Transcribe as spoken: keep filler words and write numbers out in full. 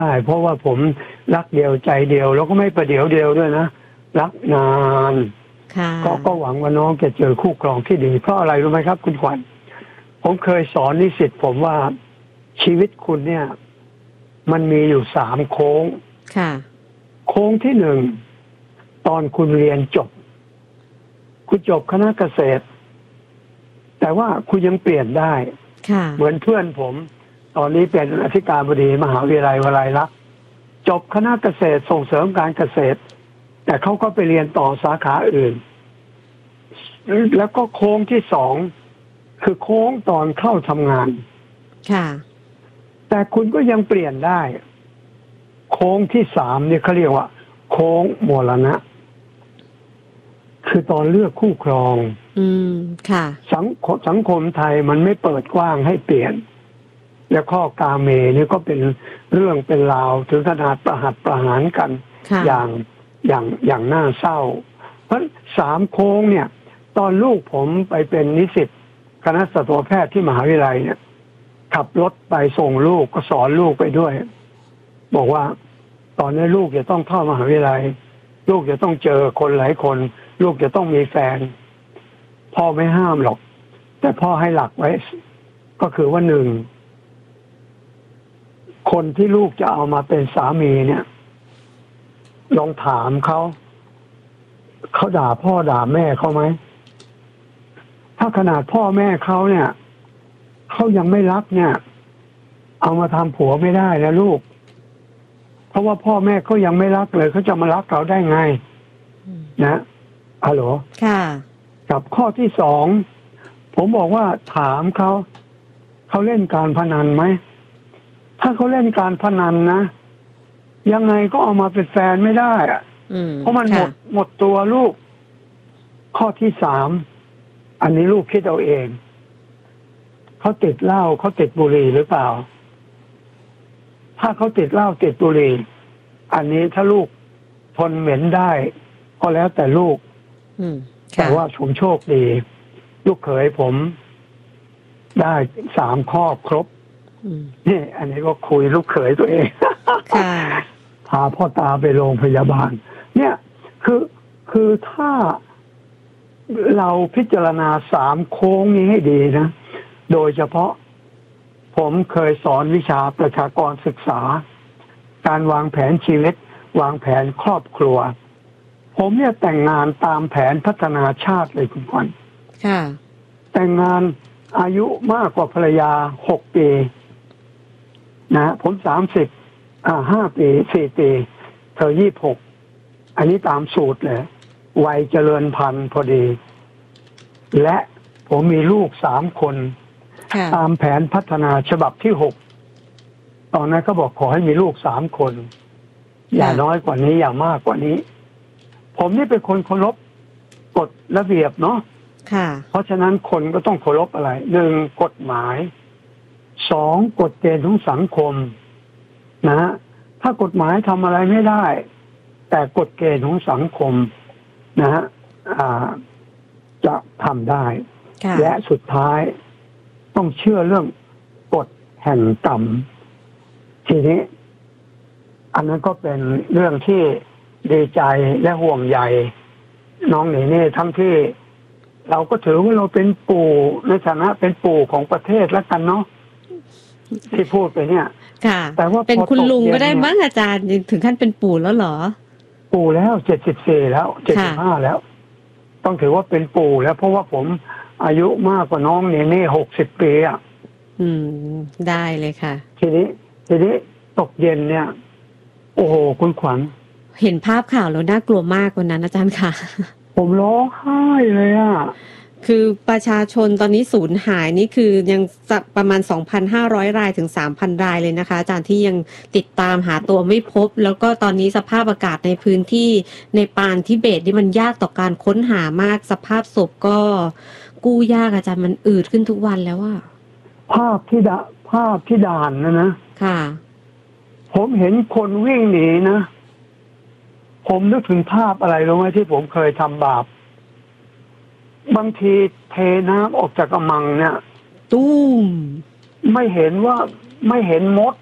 ใช่เพราะว่าผมรักเดียวใจเดียวแล้วก็ไม่ประเดี๋ยวเดียวด้วยนะรักนานก็ก็หวังว่าน้องจะเจอคู่ครองที่ดีเพราะอะไรรู้ไหมครับคุณขวัญผมเคยสอนนิสิตผมว่าชีวิตคุณเนี่ยมันมีอยู่สามโค้งค่ะโค้งที่หนึ่งตอนคุณเรียนจบคุณจบคณะเกษตรแต่ว่าคุณยังเปลี่ยนได้เหมือนเพื่อนผมตอนนี้เป็นอธิการบดีมหาวิทยาลัยวลัยลักษณ์จบคณะเกษตรส่งเสริมการเกษตรแต่เขาก็ไปเรียนต่อสาขาอื่นแล้วก็โค้งที่สองคือโค้งตอนเข้าทำงานค่ะแต่คุณก็ยังเปลี่ยนได้โค้งที่สามเนี่ยเขาเรียกว่าโค้งมรณะคือตอนเลือกคู่ครองอืมค่ะสังสังคมไทยมันไม่เปิดกว้างให้เปลี่ยนและข้อกาเมนี่ก็เป็นเรื่องเป็นราวถึงขนาดประหัตประหารกันอย่างอย่างอย่างน่าเศร้าเพราะสามโค้งเนี่ยตอนลูกผมไปเป็นนิสิตคณะสัตวแพทย์ที่มหาวิทยาลัยเนี่ยขับรถไปส่งลูกก็สอนลูกไปด้วยบอกว่าตอนนี้ลูกจะต้องเข้ามหาวิทยาลัยลูกจะต้องเจอคนหลายคนลูกจะต้องมีแฟนพ่อไม่ห้ามหรอกแต่พ่อให้หลักไว้ก็คือว่าหนึ่งคนที่ลูกจะเอามาเป็นสามีเนี่ยลองถามเขาเขาด่าพ่อด่าแม่เขาไหมถ้าขนาดพ่อแม่เขาเนี่ยเขายังไม่รักเนี่ยเอามาทำผัวไม่ได้นะลูกเพราะว่าพ่อแม่เขายังไม่รักเลยเขาจะมารักเราได้ไงนะฮัลโหลค่ะกับข้อที่สองผมบอกว่าถามเขาเขาเล่นการพนันไหมถ้าเขาเล่นการพนันนะยังไงก็เอามาเป็นแฟนไม่ได้อะเพราะมันหมดหมดตัวลูกข้อที่สามอันนี้ลูกคิดเอาเองเขาติดเหล้าเขาติดบุหรี่หรือเปล่าถ้าเขาติดเหล้าติดบุหรี่อันนี้ถ้าลูกทนเหม็นได้ก็แล้วแต่ลูกแต่ว่าผมโชคดีลูกเขยผมได้สามข้อครบนี่อันนี้ก็คุยลูกเขยตัวเองพาพ่อตาไปโรงพยาบาลเนี่ยคือคือถ้าเราพิจารณาสามโค้งนี้ให้ดีนะโดยเฉพาะผมเคยสอนวิชาประชากรศึกษาการวางแผนชีวิตวางแผนครอบครัวผมเนี่ยแต่งงานตามแผนพัฒนาชาติเลยคุณขวัญแต่งงานอายุมากกว่าภรรยาหกปีนะผมสามสิบอ่าห้าปีสี่ปีเธอยี่สิบหกอันนี้ตามสูตรเลยวัยเจริญพันธุ์พอดีและผมมีลูกสามคนตามแผนพัฒนาฉบับที่หกตอนนั้นก็บอกขอให้มีลูกสามคนอย่าน้อยกว่านี้อย่ามากกว่านี้ผมนี่เป็นคนเคารพกฎระเบียบเนาะเพราะฉะนั้นคนก็ต้องเคารพอะไรหนึ่งกฎหมายสองกฎเกณฑ์ของสังคมนะถ้ากฎหมายทำอะไรไม่ได้แต่กฎเกณฑ์ของสังคมนะฮะจะทำได้และสุดท้ายต้องเชื่อเรื่องกฎแห่งกรรมทีนี้อันนั้นก็เป็นเรื่องที่ดีใจและห่วงใยน้องนี่นี่ทั้งที่เราก็ถือว่าเราเป็นปู่ในฐานะเป็นปู่ของประเทศแล้วกันเนาะที่พูดไปเนี่ยแต่ว่าเป็นคุณลุงก็ได้มั้งอาจารย์ถึงขั้นเป็นปู่แล้วเหรอปู่แล้วเจ็ดสิบสี่แล้วเจ็ดสิบห้าแล้วต้องถือว่าเป็นปู่แล้วเพราะว่าผมอายุมากกว่าน้องเนี่ยนี่หกสิบปีอ่ะอืมได้เลยค่ะทีนี้ทีนี้ตกเย็นเนี่ยโอ้โหคุณขวัญเห็นภาพข่าวแล้วน่ากลัวมากกว่านั้นอาจารย์ค่ะผมร้องไห้เลยอ่ะคือประชาชนตอนนี้สูญหายนี่คือยังประมาณ สองพันห้าร้อย รายถึง สามพัน รายเลยนะคะอาจารย์ที่ยังติดตามหาตัวไม่พบแล้วก็ตอนนี้สภาพอากาศในพื้นที่ในปานทิเบตนี่มันยากต่อการค้นหามากสภาพศพก็กู้ยากอาจารย์มันอืดขึ้นทุกวันแล้วอ่ะภาพที่ดาภาพที่ด่านนะนะค่ะผมเห็นคนวิ่งหนีนะผมนึกถึงภาพอะไรรู้ไหมที่ผมเคยทำบาปบางทีเทน้ำออกจากกระมังเนี่ยตุ้มไม่เห็นว่าไม่เห็นมด